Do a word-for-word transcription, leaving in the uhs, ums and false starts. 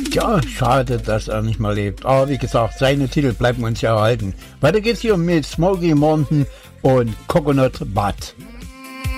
Ja, schade, dass er nicht mehr lebt. Aber wie gesagt, seine Titel bleiben uns ja erhalten. Weiter geht's hier mit Smokey Mountain und Coconut Butt.